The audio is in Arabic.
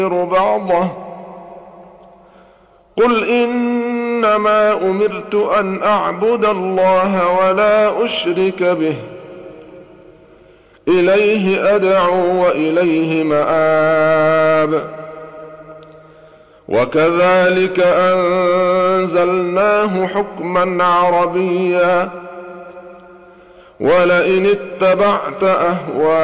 بعضه قل إنما أمرت أن أعبد الله ولا أشرك به إليه أدعو وإليه مآب وكذلك أنزلناه حكما عربيا ولئن اتبعت أهواءهم